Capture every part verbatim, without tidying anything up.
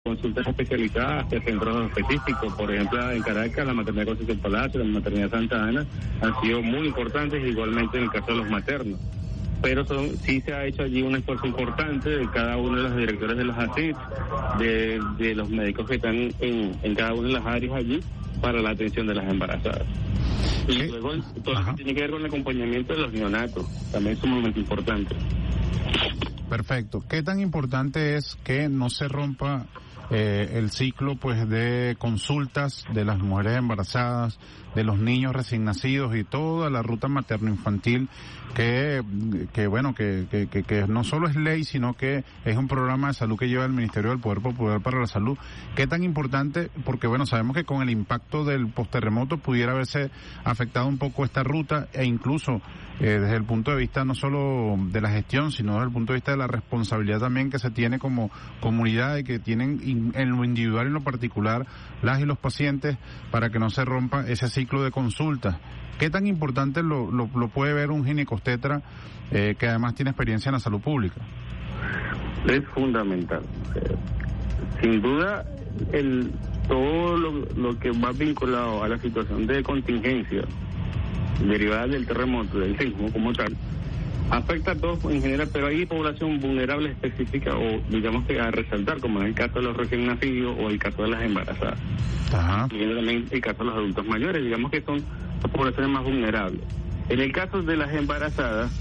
consultas especializadas hacia centros específicos. Por ejemplo, en Caracas, la maternidad Concepción Palacio, la maternidad Santa Ana, han sido muy importantes, igualmente en el caso de los maternos. Pero son, sí se ha hecho allí un esfuerzo importante de cada uno de los directores de los A S I C, de, de los médicos que están en, en cada una de las áreas allí para la atención de las embarazadas. Y ¿Qué? luego todo lo que tiene que ver con el acompañamiento de los neonatos, también es sumamente importante. Perfecto. ¿Qué tan importante es que no se rompa eh, el ciclo pues de consultas de las mujeres embarazadas, de los niños recién nacidos y toda la ruta materno-infantil que, que bueno, que, que, que, que no solo es ley, sino que es un programa de salud que lleva el Ministerio del Poder Popular para la Salud? ¿Qué tan importante? Porque bueno, sabemos que con el impacto del posterremoto pudiera haberse afectado un poco esta ruta e incluso eh, desde el punto de vista no solo de la gestión, sino desde el punto de vista de la responsabilidad también que se tiene como comunidad y que tienen in, en lo individual y en lo particular las y los pacientes para que no se rompa ese ciclo de consultas. ¿Qué tan importante lo, lo, lo puede ver un ginecobstetra eh, que además tiene experiencia en la salud pública? Es fundamental. Eh, sin duda, el todo lo, lo que va vinculado a la situación de contingencia derivada del terremoto, del sismo como tal, afecta a todos en general, pero hay población vulnerable específica o digamos que a resaltar, como en el caso de los recién nacidos o el caso de las embarazadas. Ajá. Y también el caso de los adultos mayores, digamos que son las poblaciones más vulnerables. En el caso de las embarazadas,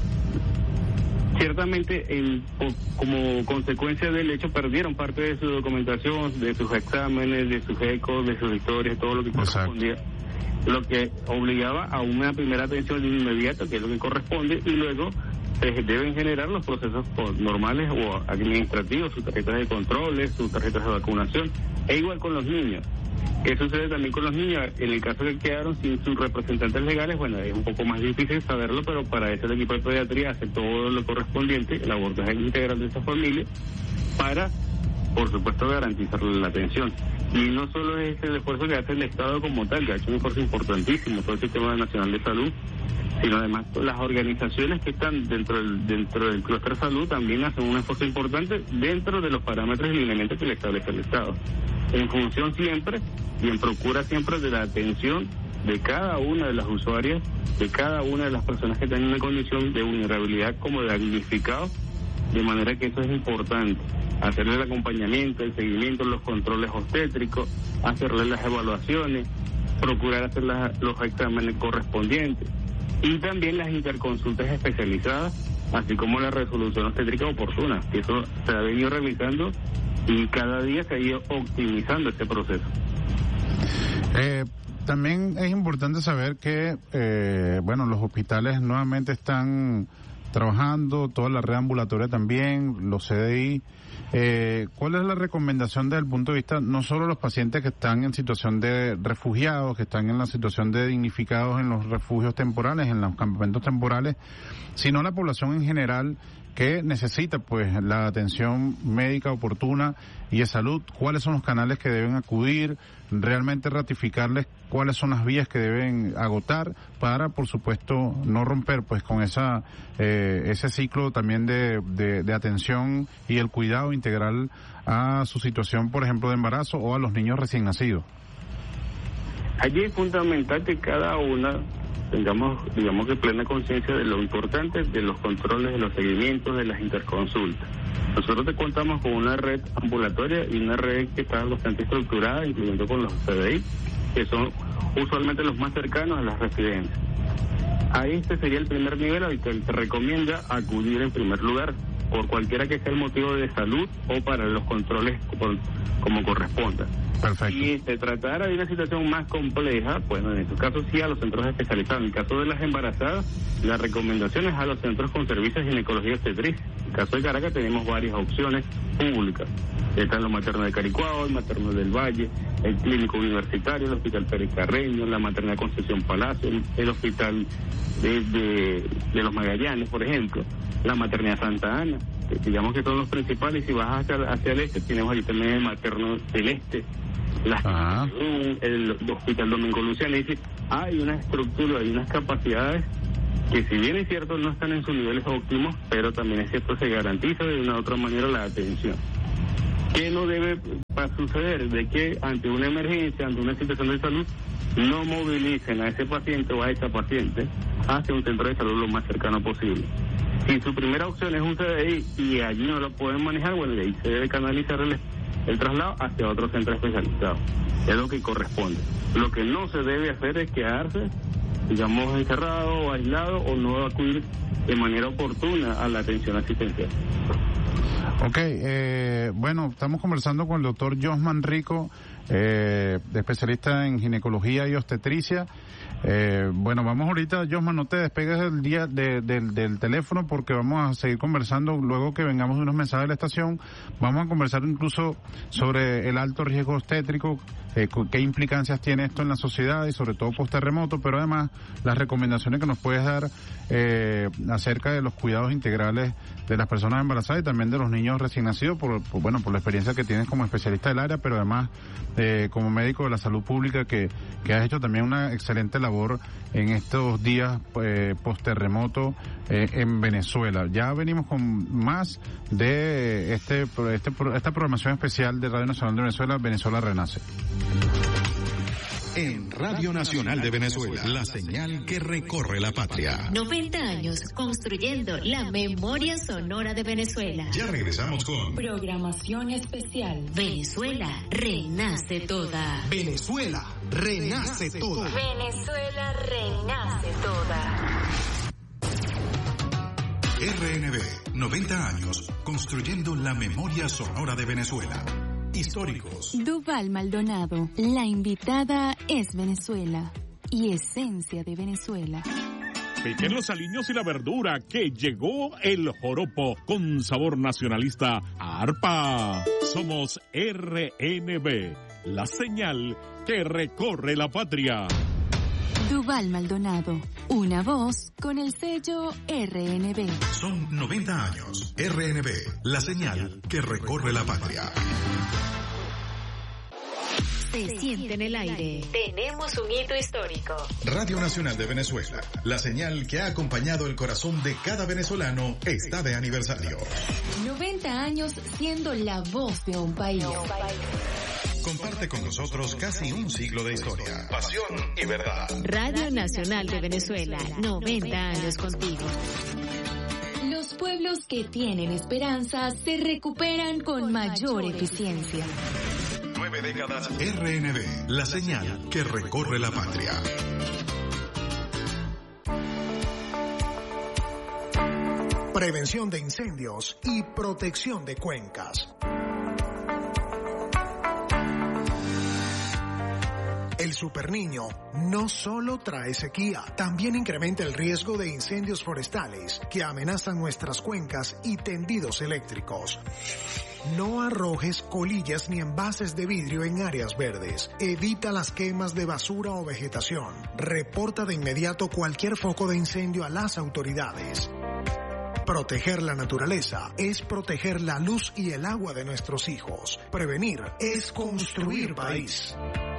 ciertamente el, como consecuencia del hecho perdieron parte de su documentación, de sus exámenes, de sus ecos, de sus historias, todo lo que correspondía, lo que obligaba a una primera atención inmediata, que es lo que corresponde, y luego se deben generar los procesos normales o administrativos, sus tarjetas de controles, sus tarjetas de vacunación, e igual con los niños. ¿Qué sucede también con los niños? En el caso que quedaron sin sus representantes legales, bueno, es un poco más difícil saberlo, pero para eso el equipo de pediatría hace todo lo correspondiente, el abordaje integral de esa familia, para, por supuesto, garantizarle la atención. Y no solo es el esfuerzo que hace el Estado como tal, que ha hecho un esfuerzo importantísimo, todo el Sistema Nacional de Salud, sino además las organizaciones que están dentro del dentro del clúster salud también hacen un esfuerzo importante dentro de los parámetros y lineamientos que le establece el Estado, en función siempre y en procura siempre de la atención de cada una de las usuarias, de cada una de las personas que tienen una condición de vulnerabilidad como de damnificado, de manera que eso es importante, hacerle el acompañamiento, el seguimiento, los controles obstétricos, hacerle las evaluaciones, procurar hacer las, los exámenes correspondientes, y también las interconsultas especializadas, así como la resolución obstétrica oportuna, que eso se ha venido realizando y cada día se ha ido optimizando este proceso. Eh, también es importante saber que, eh, bueno, los hospitales nuevamente están trabajando, toda la red ambulatoria también, los C D I. Eh, ¿Cuál es la recomendación desde el punto de vista, no solo los pacientes que están en situación de refugiados, que están en la situación de dignificados en los refugios temporales, en los campamentos temporales, sino la población en general que necesita pues la atención médica oportuna y de salud? ¿Cuáles son los canales que deben acudir? Realmente ratificarles cuáles son las vías que deben agotar para, por supuesto, no romper pues con esa eh, ese ciclo también de, de, de atención y el cuidado integral a su situación, por ejemplo, de embarazo o a los niños recién nacidos. Allí es fundamental que cada una tengamos, digamos que plena conciencia de lo importante de los controles, de los seguimientos, de las interconsultas. Nosotros te contamos con una red ambulatoria y una red que está bastante estructurada, incluyendo con los C D I, que son usualmente los más cercanos a las residencias. A este sería el primer nivel al que te recomienda acudir en primer lugar, por cualquiera que sea el motivo de salud o para los controles como, como corresponda. Perfecto. Si se tratara de una situación más compleja, bueno, en estos casos sí a los centros especializados. En el caso de las embarazadas, la recomendación es a los centros con servicios de ginecología obstetricia. En el caso de Caracas tenemos varias opciones públicas. Están los maternos de Caricuao, el materno del Valle, el clínico universitario, el hospital Pérez Carreño, la maternidad Concepción Palacio, el, el hospital de, de, de los Magallanes, por ejemplo, la maternidad Santa Ana, que digamos que son los principales. Y si vas hacia, hacia el este, tenemos ahí también el materno del Este, la, el hospital Domingo Luciano. Es decir, hay una estructura, hay unas capacidades que, si bien es cierto no están en sus niveles óptimos, pero también es cierto se garantiza de una u otra manera la atención. ¿Qué no debe suceder? De que ante una emergencia, ante una situación de salud, no movilicen a ese paciente o a esa paciente hacia un centro de salud lo más cercano posible. Si su primera opción es un C D I y allí no lo pueden manejar, bueno, de ahí se debe canalizar el, el traslado hacia otro centro especializado. Es lo que corresponde. Lo que no se debe hacer es quedarse, digamos, encerrado o aislado o no acudir de manera oportuna a la atención asistencial. Ok, eh, bueno, estamos conversando con el doctor Josman Rico, eh, especialista en ginecología y obstetricia. Eh, bueno, vamos ahorita, Josman, no te despegues del día de, de, del teléfono porque vamos a seguir conversando luego que vengamos de unos mensajes de la estación. Vamos a conversar incluso sobre el alto riesgo obstétrico, eh, qué implicancias tiene esto en la sociedad y sobre todo post terremoto, pero además las recomendaciones que nos puedes dar eh, acerca de los cuidados integrales de las personas embarazadas y también de los niños recién nacidos, por, por bueno, por la experiencia que tienes como especialista del área, pero además eh, como médico de la salud pública que, que has hecho también una excelente labor en estos días eh, post terremoto eh, en Venezuela. Ya venimos con más de este, este esta programación especial de Radio Nacional de Venezuela, Venezuela Renace. En Radio Nacional de Venezuela, la señal que recorre la patria. noventa años construyendo la memoria sonora de Venezuela. Ya regresamos con programación especial. Venezuela renace toda. Venezuela renace toda. Venezuela renace toda. R N B, noventa años construyendo la memoria sonora de Venezuela. Históricos. Duval Maldonado, la invitada es Venezuela y esencia de Venezuela. Piquen los aliños y la verdura, que llegó el joropo con sabor nacionalista a arpa. Somos R N B, la señal que recorre la patria. Duval Maldonado, una voz con el sello R N B. Son noventa años. R N B, la señal que recorre la patria. Se siente en el aire. Tenemos un hito histórico. Radio Nacional de Venezuela, la señal que ha acompañado el corazón de cada venezolano, está de aniversario. noventa años siendo la voz de un país. Comparte con nosotros casi un siglo de historia, pasión y verdad. Radio Nacional de Venezuela, noventa años contigo. Los pueblos que tienen esperanza se recuperan con mayor eficiencia. Nueve décadas. R N B, la señal que recorre la patria. Prevención de incendios y protección de cuencas. El Superniño no solo trae sequía, también incrementa el riesgo de incendios forestales que amenazan nuestras cuencas y tendidos eléctricos. No arrojes colillas ni envases de vidrio en áreas verdes. Evita las quemas de basura o vegetación. Reporta de inmediato cualquier foco de incendio a las autoridades. Proteger la naturaleza es proteger la luz y el agua de nuestros hijos. Prevenir es construir país.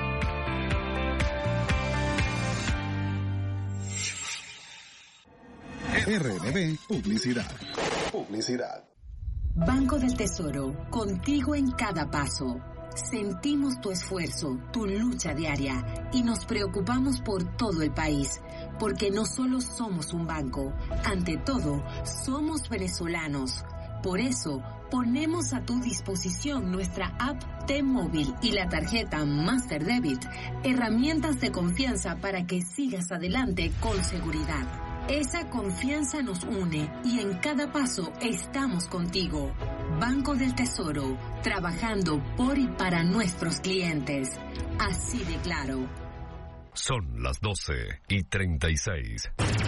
R N B Publicidad. Publicidad. Banco del Tesoro, contigo en cada paso. Sentimos tu esfuerzo, tu lucha diaria y nos preocupamos por todo el país, porque no solo somos un banco, ante todo, somos venezolanos. Por eso, ponemos a tu disposición nuestra app T-Móvil y la tarjeta Master Debit, herramientas de confianza para que sigas adelante con seguridad. Esa confianza nos une y en cada paso estamos contigo. Banco del Tesoro, trabajando por y para nuestros clientes. Así de claro. Son las doce y treinta y seis.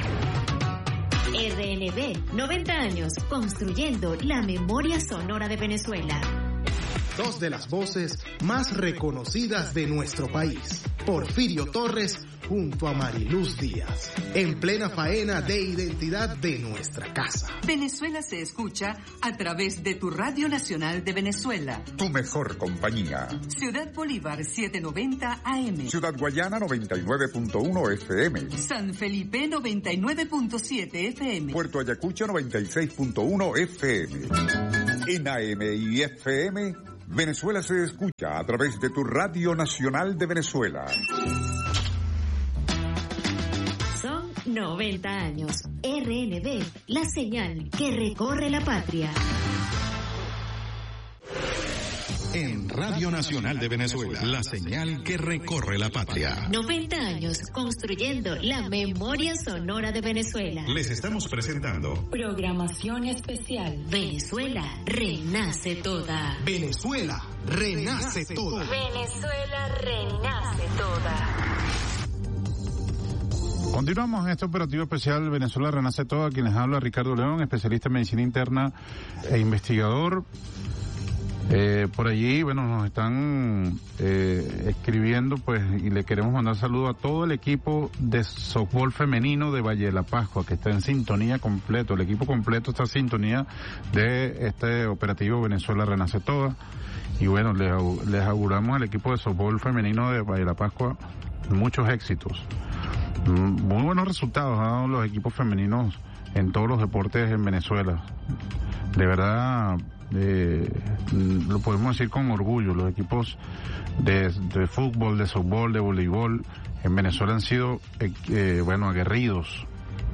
R N B, noventa años, construyendo la memoria sonora de Venezuela. Dos de las voces más reconocidas de nuestro país. Porfirio Torres junto a Mariluz Díaz, en plena faena de identidad de nuestra casa. Venezuela se escucha a través de tu Radio Nacional de Venezuela. Tu mejor compañía. Ciudad Bolívar setecientos noventa A M. Ciudad Guayana noventa y nueve punto uno F M. San Felipe noventa y nueve punto siete F M. Puerto Ayacucho noventa y seis punto uno F M. En A M y F M, Venezuela se escucha a través de tu Radio Nacional de Venezuela. Son noventa años. R N B, la señal que recorre la patria. En Radio Nacional de Venezuela, la señal que recorre la patria. noventa años construyendo la memoria sonora de Venezuela. Les estamos presentando programación especial. Venezuela renace toda. Venezuela renace toda. Venezuela renace toda. Continuamos en este operativo especial Venezuela Renace Toda. Quien les habla, Ricardo León, especialista en medicina interna e investigador. Eh, por allí, bueno, nos están eh, escribiendo, pues, y le queremos mandar saludo a todo el equipo de softball femenino de Valle de la Pascua, que está en sintonía completo. El equipo completo está en sintonía de este operativo Venezuela Renace Toda. Y bueno, les, les auguramos al equipo de softball femenino de Valle de la Pascua muchos éxitos. Muy buenos resultados han dado los equipos femeninos en todos los deportes en Venezuela. De verdad, eh, lo podemos decir con orgullo. Los equipos de, de fútbol, de softball, de voleibol en Venezuela han sido, eh, eh, bueno, aguerridos.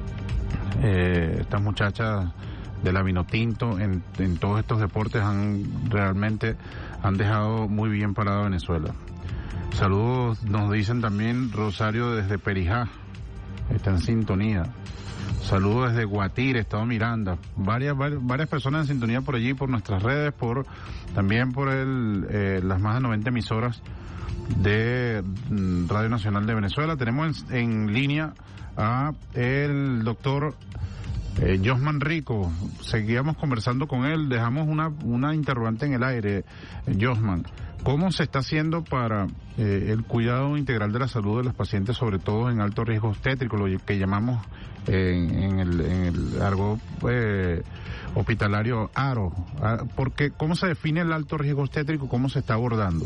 Eh, estas muchachas de la Vinotinto en, en todos estos deportes han realmente han dejado muy bien parada a Venezuela. Saludos, nos dicen también Rosario desde Perijá, está en sintonía. Saludos desde Guatire, Estado Miranda. Varias, varias varias personas en sintonía por allí, por nuestras redes, por también por el eh, las más de noventa emisoras de Radio Nacional de Venezuela. Tenemos en, en línea a el doctor eh, Josman Rico. Seguíamos conversando con él, dejamos una una interrogante en el aire, eh, Josman. ¿Cómo se está haciendo para eh, el cuidado integral de la salud de los pacientes, sobre todo en alto riesgo obstétrico, lo que llamamos eh, en, el, en el argot eh, hospitalario A R O? Porque, ¿cómo se define el alto riesgo obstétrico? ¿Cómo se está abordando?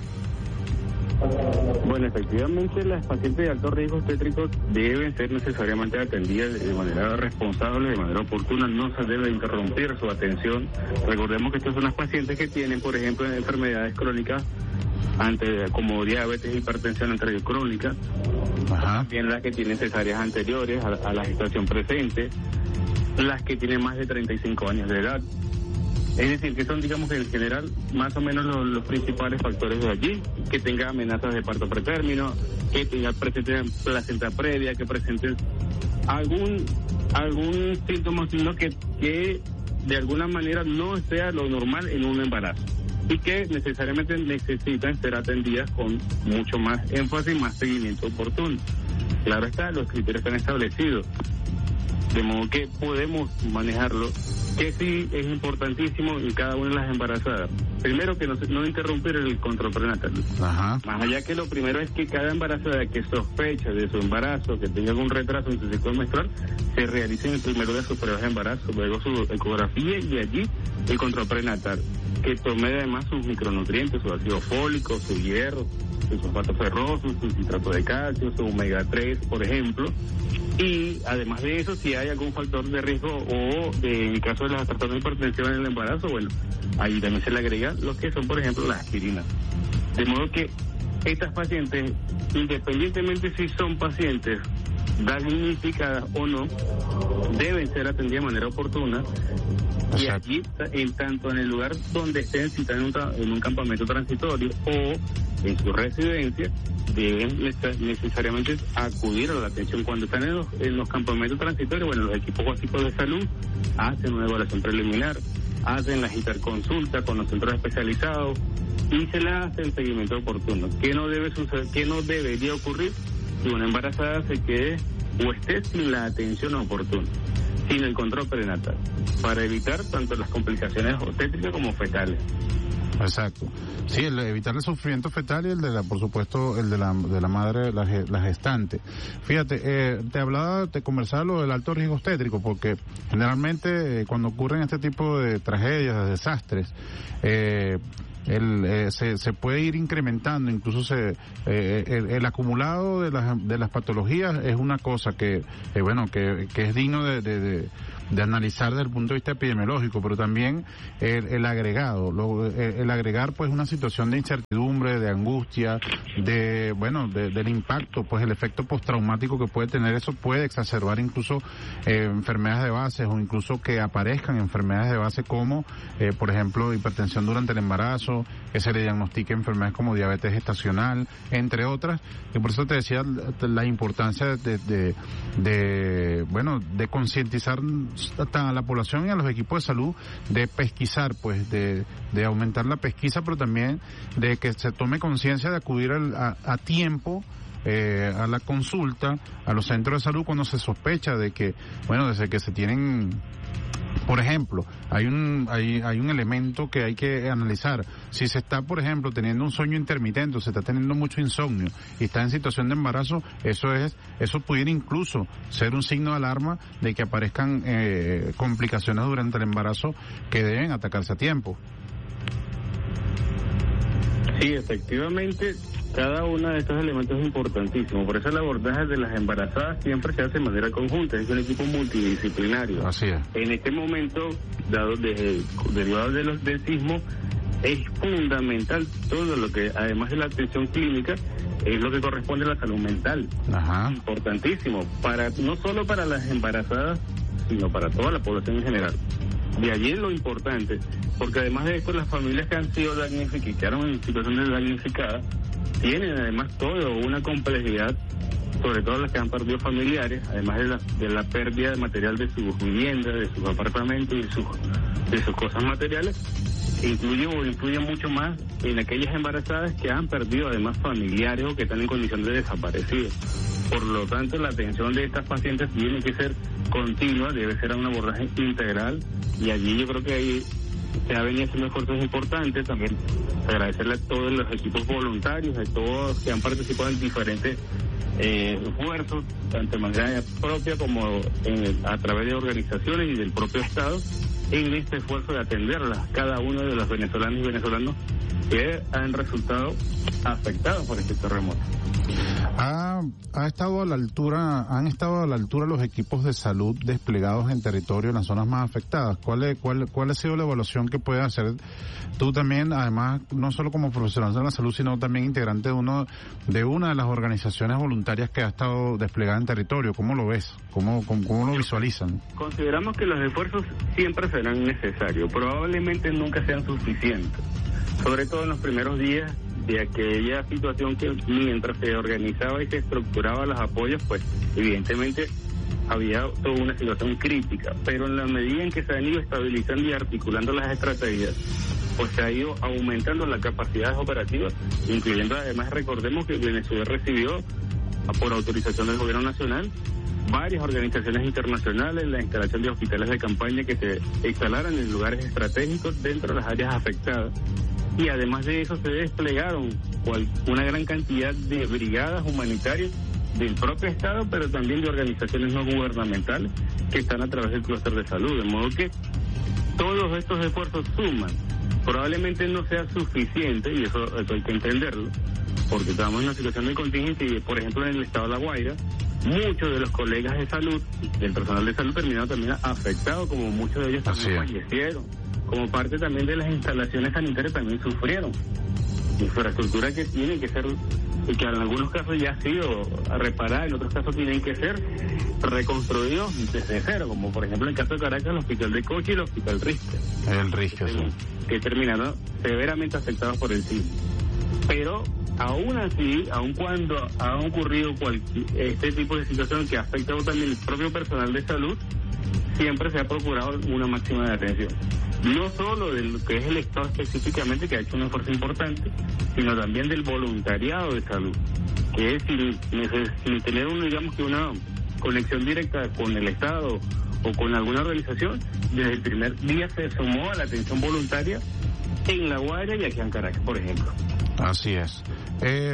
Bueno, efectivamente las pacientes de alto riesgo obstétrico deben ser necesariamente atendidas de manera responsable, de manera oportuna. No se debe interrumpir su atención. Recordemos que estas son las pacientes que tienen, por ejemplo, enfermedades crónicas ante, como diabetes, hipertensión arterial crónica. Ajá. También las que tienen cesáreas anteriores a, a la gestación presente, las que tienen más de treinta y cinco años de edad. Es decir, que son, digamos, que en general, más o menos los, los principales factores de allí, que tenga amenazas de parto pretérmino, que tenga presente placenta previa, que presente algún algún síntoma, sino que, que de alguna manera no sea lo normal en un embarazo y que necesariamente necesitan ser atendidas con mucho más énfasis y más seguimiento oportuno. Claro está, los criterios están establecidos, de modo que podemos manejarlo, que sí es importantísimo en cada una de las embarazadas. Primero, que no, no interrumpir el control prenatal. Ajá. Más allá que lo primero es que cada embarazada que sospecha de su embarazo, que tenga algún retraso en su ciclo menstrual, se realice en el primero de sus pruebas de embarazo, luego su ecografía y allí el control prenatal. Que tome además sus micronutrientes, su ácido fólico, su hierro, su sulfato ferroso, su citrato de calcio, su omega tres, por ejemplo. Y además de eso, si hay algún factor de riesgo o de, en el caso de las trastornos de hipertensión en el embarazo, bueno, ahí también se le agrega lo que son, por ejemplo, las aspirinas. De modo que estas pacientes, independientemente si son pacientes diagnosticadas o no, deben ser atendidas de manera oportuna. Y allí, en tanto en el lugar donde estén, si están en un, en un campamento transitorio o en su residencia, deben necesariamente acudir a la atención. Cuando están en los, en los campamentos transitorios, bueno, los equipos básicos de salud hacen una evaluación preliminar, hacen las interconsultas con los centros especializados y se le hace el seguimiento oportuno. ¿Qué no debe suceder? ¿Qué no debería ocurrir si una embarazada se quede o esté sin la atención oportuna, sin el control prenatal, para evitar tanto las complicaciones obstétricas como fetales? Exacto. Sí, el evitar el sufrimiento fetal y el de la, por supuesto, el de la de la madre, la, la gestante. Fíjate, eh, te hablaba, te conversaba lo del alto riesgo obstétrico, porque generalmente eh, cuando ocurren este tipo de tragedias, de desastres, eh, El, eh, se, se puede ir incrementando, incluso se eh, el, el acumulado de las de las patologías es una cosa que eh, bueno que, que es digno de, de, de, de analizar desde el punto de vista epidemiológico, pero también el, el agregado, lo, el, el agregar pues una situación de incertidumbre, de angustia, de bueno, de, del impacto, pues el efecto postraumático que puede tener eso puede exacerbar incluso eh, enfermedades de base o incluso que aparezcan enfermedades de base como, eh, por ejemplo, hipertensión durante el embarazo, que se le diagnostique enfermedades como diabetes gestacional, entre otras, y por eso te decía la importancia de, de, de bueno, de concientizar a la población y a los equipos de salud de pesquisar, pues, de, de aumentar la pesquisa, pero también de que se tome conciencia de acudir al, a, a tiempo eh, a la consulta, a los centros de salud cuando se sospecha de que, bueno, desde que se tienen... Por ejemplo, hay un hay, hay un elemento que hay que analizar. Si se está, por ejemplo, teniendo un sueño intermitente, o se está teniendo mucho insomnio y está en situación de embarazo, eso es eso pudiera incluso ser un signo de alarma de que aparezcan eh, complicaciones durante el embarazo que deben atacarse a tiempo. Sí, efectivamente, cada uno de estos elementos es importantísimo. Por eso el abordaje de las embarazadas siempre se hace de manera conjunta, es un equipo multidisciplinario. Así es. En este momento, dado de, derivado de los, del sismo, es fundamental todo lo que, además de la atención clínica, es lo que corresponde a la salud mental. Ajá. Importantísimo, para no solo para las embarazadas, sino para toda la población en general. De allí lo importante, porque además de esto, las familias que han sido damnificadas, que quedaron en situaciones damnificadas, tienen además todo una complejidad, sobre todo las que han perdido familiares, además de la, de la pérdida de material de sus viviendas, de sus apartamentos y de sus, de sus cosas materiales, incluye o influye mucho más en aquellas embarazadas que han perdido además familiares o que están en condición de desaparecidos. Por lo tanto, la atención de estas pacientes tiene que ser continua, debe ser un abordaje integral, y allí yo creo que ahí se ha venido haciendo esfuerzos importantes. También agradecerle a todos los equipos voluntarios, a todos que han participado en diferentes eh, esfuerzos, tanto de manera propia como en, a través de organizaciones y del propio Estado, en este esfuerzo de atenderlas, cada uno de los venezolanos y venezolanos que han resultado afectados por este terremoto. Ha, ha estado a la altura, han estado a la altura los equipos de salud desplegados en territorio en las zonas más afectadas. ¿Cuál es, cuál, cuál ha sido la evaluación que puedes hacer tú también, además, no solo como profesional de la salud, sino también integrante de uno de una de las organizaciones voluntarias que ha estado desplegada en territorio? ¿Cómo lo ves? ¿Cómo, cómo, cómo lo visualizan? Consideramos que los esfuerzos siempre serán necesarios, probablemente nunca sean suficientes, sobre todo en los primeros días de aquella situación que mientras se organizaba y se estructuraba los apoyos, pues evidentemente había toda una situación crítica, pero en la medida en que se han ido estabilizando y articulando las estrategias, pues se ha ido aumentando las capacidades operativas, incluyendo además, recordemos que Venezuela recibió, por autorización del gobierno nacional, varias organizaciones internacionales, la instalación de hospitales de campaña que se instalaran en lugares estratégicos dentro de las áreas afectadas. Y además de eso se desplegaron una gran cantidad de brigadas humanitarias del propio Estado, pero también de organizaciones no gubernamentales que están a través del clúster de salud. De modo que todos estos esfuerzos suman. Probablemente no sea suficiente, y eso, eso hay que entenderlo, porque estamos en una situación de contingencia y, por ejemplo, en el estado de La Guaira, muchos de los colegas de salud, del personal de salud, terminaron también afectados, como muchos de ellos también fallecieron. Como parte también de las instalaciones sanitarias también sufrieron. Infraestructura que tiene que ser, y que en algunos casos ya ha sido reparada, en otros casos tienen que ser reconstruidos desde cero, como por ejemplo en el caso de Caracas, el hospital de Coche y el hospital Risque. El Risque, sí. Que terminaron severamente afectados por el sismo. Pero aún así, aun cuando ha ocurrido cualquier, este tipo de situación que ha afectado también el propio personal de salud, siempre se ha procurado una máxima de atención. No solo de lo que es el Estado específicamente, que ha hecho un esfuerzo importante, sino también del voluntariado de salud, que es sin, sin tener un, digamos que una conexión directa con el Estado o con alguna organización, desde el primer día se sumó a la atención voluntaria en La Guaira y aquí en Caracas, por ejemplo. Así es. Eh,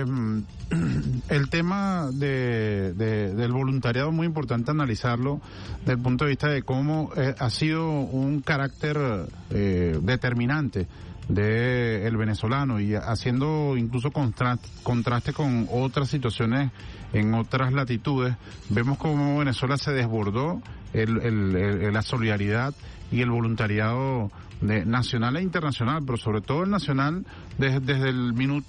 el tema de, de, del voluntariado es muy importante analizarlo desde el punto de vista de cómo eh, ha sido un carácter eh, determinante de el venezolano, y haciendo incluso contra, contraste con otras situaciones en otras latitudes, vemos cómo Venezuela se desbordó el, el, el, la solidaridad y el voluntariado de, nacional e internacional, pero sobre todo el nacional, desde, desde el minuto